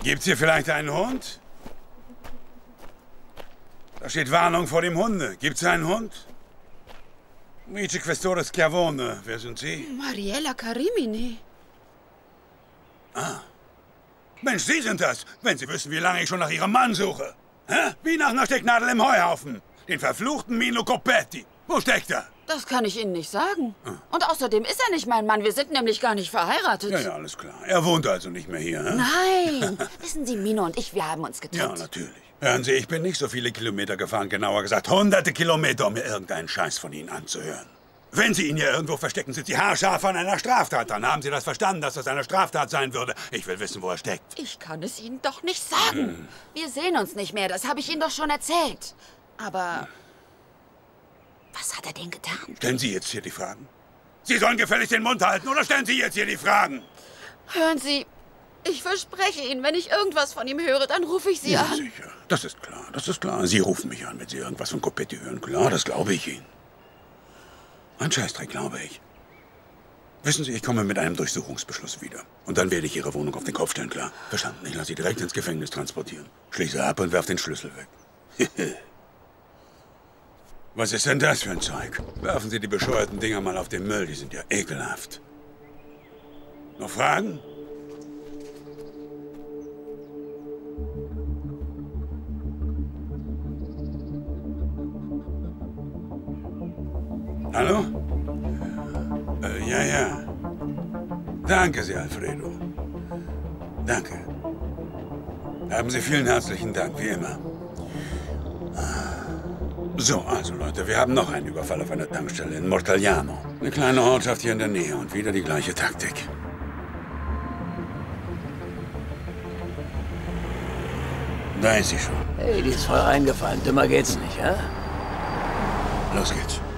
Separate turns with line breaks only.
Gibt's hier vielleicht einen Hund? Da steht Warnung vor dem Hunde. Gibt's einen Hund? Vice Questore Schiavone. Wer sind Sie?
Mariella Carimini.
Ah. Mensch, Sie sind das. Wenn Sie wüssten, wie lange ich schon nach Ihrem Mann suche. Hä? Wie nach einer Stecknadel im Heuhaufen. Den verfluchten Mino Coppetti. Wo steckt er?
Das kann ich Ihnen nicht sagen. Und außerdem ist er nicht mein Mann. Wir sind nämlich gar nicht verheiratet.
Ja, alles klar. Er wohnt also nicht mehr hier, hä?
Nein. Wissen Sie, Mino und ich, wir haben uns getrennt.
Ja, natürlich. Hören Sie, ich bin nicht so viele Kilometer gefahren, genauer gesagt hunderte Kilometer, um mir irgendeinen Scheiß von Ihnen anzuhören. Wenn Sie ihn hier irgendwo verstecken, sind Sie haarscharf an einer Straftat. Dann haben Sie das verstanden, dass das eine Straftat sein würde. Ich will wissen, wo er steckt.
Ich kann es Ihnen doch nicht sagen. Wir sehen uns nicht mehr, das habe ich Ihnen doch schon erzählt. Aber was hat er denn getan?
Stellen Sie jetzt hier die Fragen. Sie sollen gefällig den Mund halten, oder stellen Sie jetzt hier die Fragen?
Hören Sie, ich verspreche Ihnen, wenn ich irgendwas von ihm höre, dann rufe ich Sie an.
Sicher, das ist klar, das ist klar. Sie rufen mich an, wenn Sie irgendwas von Coppetti hören. Klar, das glaube ich Ihnen. Ein Scheißdreck, glaube ich. Wissen Sie, ich komme mit einem Durchsuchungsbeschluss wieder. Und dann werde ich Ihre Wohnung auf den Kopf stellen, klar? Verstanden, ich lasse Sie direkt ins Gefängnis transportieren. Schließe ab und werf den Schlüssel weg. Was ist denn das für ein Zeug? Werfen Sie die bescheuerten Dinger mal auf den Müll, die sind ja ekelhaft. Noch Fragen? Hallo? Ja. Danke sehr, Alfredo. Danke. Haben Sie vielen herzlichen Dank, wie immer. So, also Leute, wir haben noch einen Überfall auf einer Tankstelle in Mortagliano. Eine kleine Ortschaft hier in der Nähe und wieder die gleiche Taktik. Da ist sie schon.
Hey, die ist voll reingefallen. Dümmer geht's nicht, ja?
Los geht's.